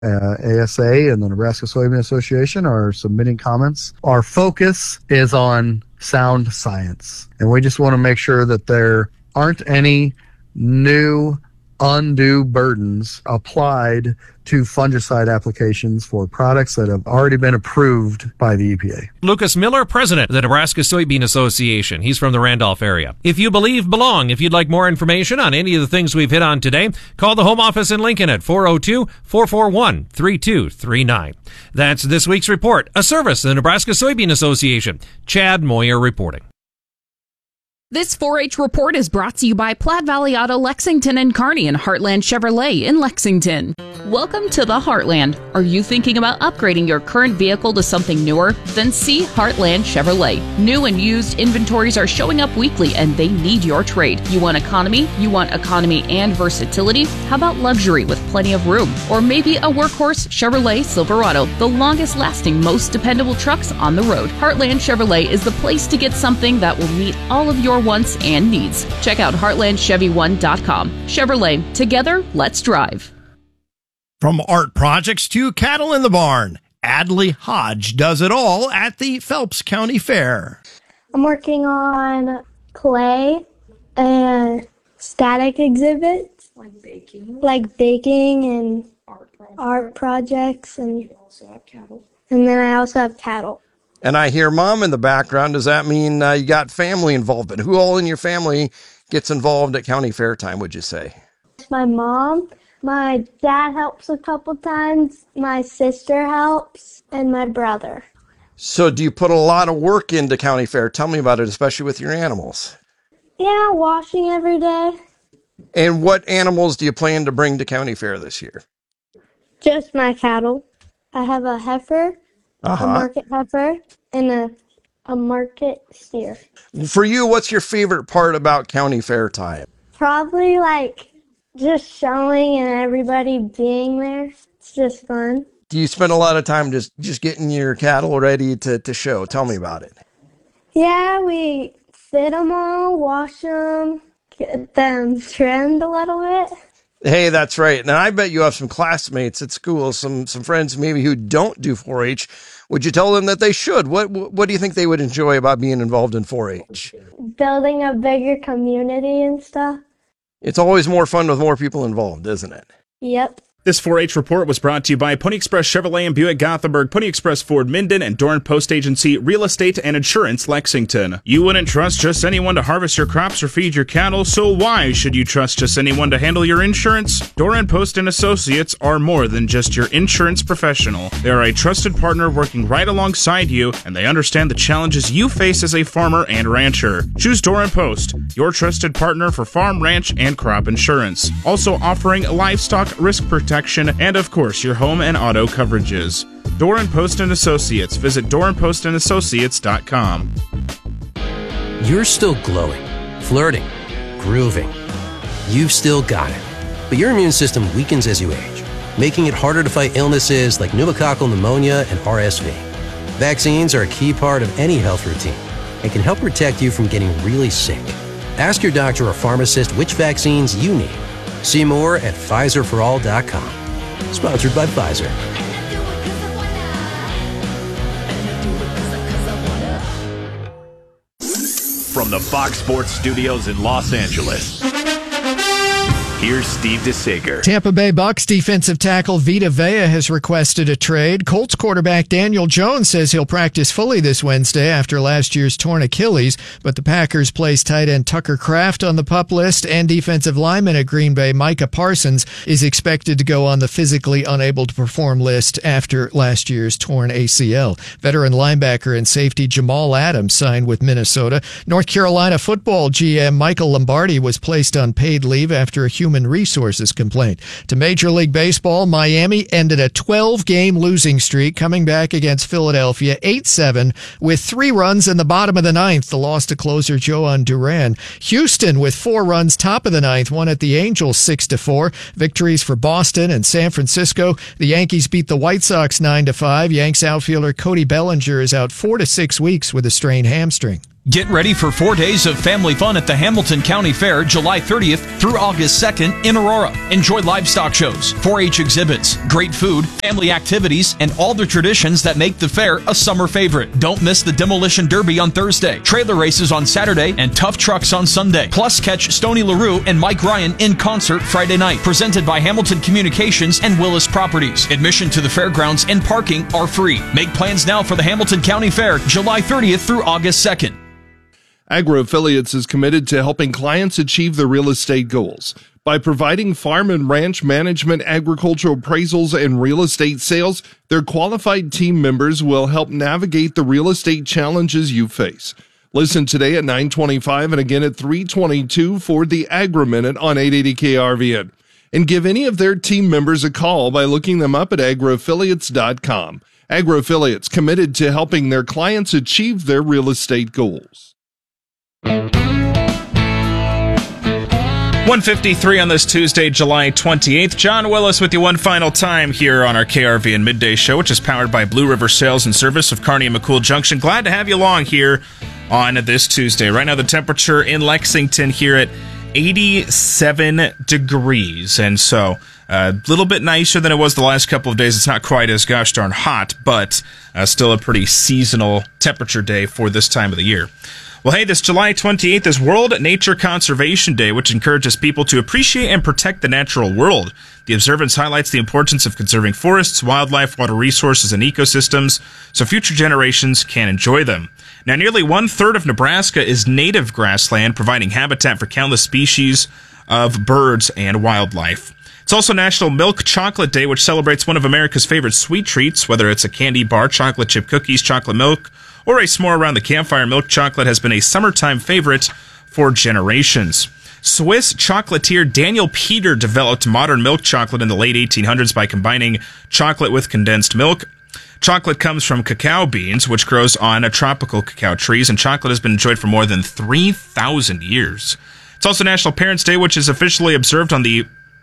ASA and the Nebraska Soybean Association are submitting comments. Our focus is on sound science, and we just want to make sure that there aren't any new undue burdens applied to fungicide applications for products that have already been approved by the EPA. Lucas Miller, president of the Nebraska Soybean Association. He's from the Randolph area. If you believe, belong. If you'd like more information on any of the things we've hit on today, call the home office in Lincoln at 402-441-3239. That's this week's report, a service of the Nebraska Soybean Association. Chad Moyer reporting. This 4-H report is brought to you by Platte Valley Auto Lexington and Kearney and Heartland Chevrolet in Lexington. Welcome to the Heartland. Are you thinking about upgrading your current vehicle to something newer? Then see Heartland Chevrolet. New and used inventories are showing up weekly and they need your trade. You want economy? You want economy and versatility? How about luxury with plenty of room? Or maybe a workhorse Chevrolet Silverado, the longest lasting, most dependable trucks on the road. Heartland Chevrolet is the place to get something that will meet all of your wants and needs. Check out heartlandchevy1.com. Chevrolet, together, let's drive. From art projects to cattle in the barn, Adley Hodge does it all at the Phelps County Fair. I'm working on clay and static exhibits. Like baking and art projects. And you also have cattle. And then I also have cattle. And I hear Mom in the background. Does that mean you got family involvement? Who all in your family gets involved at county fair time, would you say? My mom. My dad helps a couple times. My sister helps. And my brother. So do you put a lot of work into county fair? Tell me about it, especially with your animals. Yeah, washing every day. And what animals do you plan to bring to county fair this year? Just my cattle. I have a heifer. A market heifer, and a market steer. For you, what's your favorite part about county fair time? Probably like just showing and everybody being there. It's just fun. Do you spend a lot of time just getting your cattle ready to show? Tell me about it. Yeah, we fit them all, wash them, get them trimmed a little bit. Hey, that's right. And I bet you have some classmates at school, some friends maybe who don't do 4-H. Would you tell them that they should? What do you think they would enjoy about being involved in 4-H? Building a bigger community and stuff. It's always more fun with more people involved, isn't it? Yep. This 4-H report was brought to you by Pony Express Chevrolet and Buick Gothenburg, Pony Express Ford Minden, and Doran Post Agency Real Estate and Insurance Lexington. You wouldn't trust just anyone to harvest your crops or feed your cattle, so why should you trust just anyone to handle your insurance? Doran Post and Associates are more than just your insurance professional. They are a trusted partner working right alongside you, and they understand the challenges you face as a farmer and rancher. Choose Doran Post, your trusted partner for farm, ranch, and crop insurance. Also offering livestock risk protection and, of course, your home and auto coverages. Doran Post and Associates. Visit DoranPostandAssociates.com. You're still glowing, flirting, grooving. You've still got it. But your immune system weakens as you age, making it harder to fight illnesses like pneumococcal pneumonia and RSV. Vaccines are a key part of any health routine and can help protect you from getting really sick. Ask your doctor or pharmacist which vaccines you need. See more at PfizerForAll.com. Sponsored by Pfizer. From the Fox Sports Studios in Los Angeles, here's Steve DeSager. Tampa Bay Bucks defensive tackle Vita Vea has requested a trade. Colts quarterback Daniel Jones says he'll practice fully this Wednesday after last year's torn Achilles, but the Packers placed tight end Tucker Kraft on the PUP list, and defensive lineman at Green Bay Micah Parsons is expected to go on the physically unable to perform list after last year's torn ACL. Veteran linebacker and safety Jamal Adams signed with Minnesota. North Carolina football GM Michael Lombardi was placed on paid leave after a human resources complaint. To Major League Baseball, Miami ended a 12-game losing streak, coming back against Philadelphia 8-7 with 3 runs in the bottom of the ninth. The loss to closer Joan Duran. Houston with 4 runs top of the ninth won at the Angels 6-4. Victories for Boston and San Francisco. The Yankees beat the White Sox 9-5. Yanks outfielder Cody Bellinger is out 4 to 6 weeks with a strained hamstring. Get ready for 4 days of family fun at the Hamilton County Fair, July 30th through August 2nd in Aurora. Enjoy livestock shows, 4-H exhibits, great food, family activities, and all the traditions that make the fair a summer favorite. Don't miss the Demolition Derby on Thursday, trailer races on Saturday, and tough trucks on Sunday. Plus, catch Stoney LaRue and Mike Ryan in concert Friday night. Presented by Hamilton Communications and Willis Properties. Admission to the fairgrounds and parking are free. Make plans now for the Hamilton County Fair, July 30th through August 2nd. Agro Affiliates is committed to helping clients achieve their real estate goals. By providing farm and ranch management, agricultural appraisals, and real estate sales, their qualified team members will help navigate the real estate challenges you face. Listen today at 9:25 and again at 3:22 for the Agri Minute on 880 KRVN. And give any of their team members a call by looking them up at agroaffiliates.com. Agro Affiliates, committed to helping their clients achieve their real estate goals. 1:53 on this Tuesday, July 28th. John Willis with you one final time here on our KRVN Midday Show, which is powered by Blue River Sales and Service of Kearney and McCool Junction. Glad to have you along here on this Tuesday. Right now, the temperature in Lexington here at 87 degrees. And so a little bit nicer than it was the last couple of days. It's not quite as gosh darn hot, but still a pretty seasonal temperature day for this time of the year. Well, hey, this July 28th is World Nature Conservation Day, which encourages people to appreciate and protect the natural world. The observance highlights the importance of conserving forests, wildlife, water resources, and ecosystems so future generations can enjoy them. Now, nearly 1/3 of Nebraska is native grassland, providing habitat for countless species of birds and wildlife. It's also National Milk Chocolate Day, which celebrates one of America's favorite sweet treats, whether it's a candy bar, chocolate chip cookies, chocolate milk, or a s'more around the campfire. Milk chocolate has been a summertime favorite for generations. Swiss chocolatier Daniel Peter developed modern milk chocolate in the late 1800s by combining chocolate with condensed milk. Chocolate comes from cacao beans, which grows on tropical cacao trees, and chocolate has been enjoyed for more than 3,000 years. It's also National Parents' Day, which is officially observed on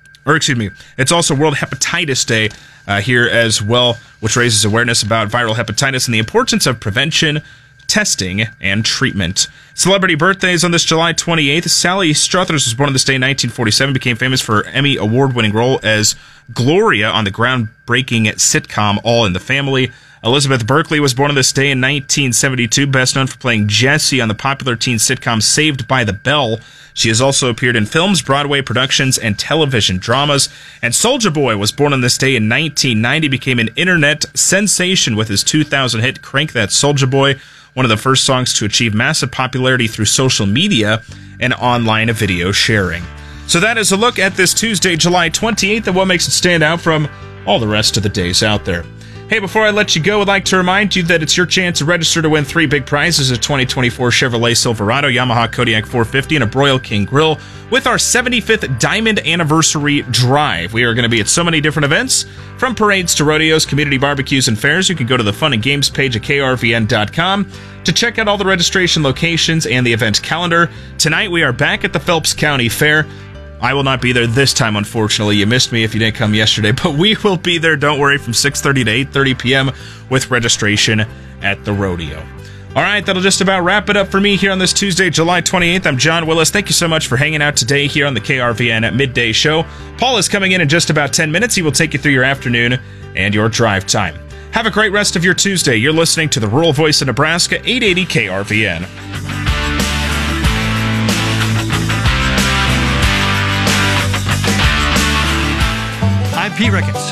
it's also World Hepatitis Day here as well, which raises awareness about viral hepatitis and the importance of prevention, testing, and treatment. Celebrity birthdays on this July 28th. Sally Struthers was born on this day in 1947, became famous for her Emmy award-winning role as Gloria on the groundbreaking sitcom All in the Family. Elizabeth Berkley was born on this day in 1972, best known for playing Jessie on the popular teen sitcom Saved by the Bell. She has also appeared in films, Broadway productions, and television dramas. And Soulja Boy was born on this day in 1990, became an internet sensation with his 2000 hit Crank That Soulja Boy, one of the first songs to achieve massive popularity through social media and online video sharing. So that is a look at this Tuesday, July 28th, and what makes it stand out from all the rest of the days out there. Hey, before I let you go, I'd like to remind you that it's your chance to register to win 3 big prizes: a 2024 Chevrolet Silverado, Yamaha Kodiak 450, and a Broil King Grill with our 75th Diamond Anniversary Drive. We are going to be at so many different events, from parades to rodeos, community barbecues, and fairs. You can go to the Fun and Games page at krvn.com to check out all the registration locations and the event calendar. Tonight, we are back at the Phelps County Fair. I will not be there this time, unfortunately. You missed me if you didn't come yesterday, but we will be there, don't worry, from 6:30 to 8:30 p.m. with registration at the rodeo. All right, that'll just about wrap it up for me here on this Tuesday, July 28th. I'm John Willis. Thank you so much for hanging out today here on the KRVN Midday Show. Paul is coming in just about 10 minutes. He will take you through your afternoon and your drive time. Have a great rest of your Tuesday. You're listening to the Rural Voice of Nebraska, 880 KRVN. I'm Pete Ricketts.